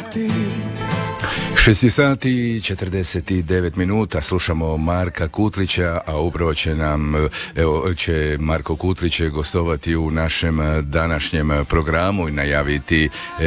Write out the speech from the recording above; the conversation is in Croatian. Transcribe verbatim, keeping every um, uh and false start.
šest sati i četrdeset devet minuta, slušamo Marka Kutlića, a upravo će nam, evo, će Marko Kutlić gostovati u našem današnjem programu i najaviti